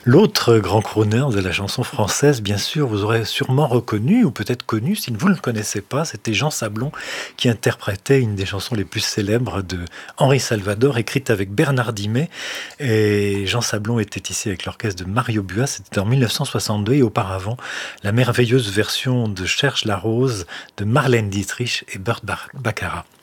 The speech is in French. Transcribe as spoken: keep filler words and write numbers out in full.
L'autre grand crooner de la chanson française, bien sûr, vous aurez sûrement reconnu ou peut-être connu si vous ne le connaissez pas, c'était Jean Sablon qui interprétait une des chansons les plus célèbres de Henri Salvador, écrite avec Bernard Dimet. Et Jean Sablon était ici avec l'orchestre de Mario Buas, c'était en mille neuf cent soixante-deux et auparavant la merveilleuse version de Cherche la rose de Marlène Dietrich et Burt Baccarat.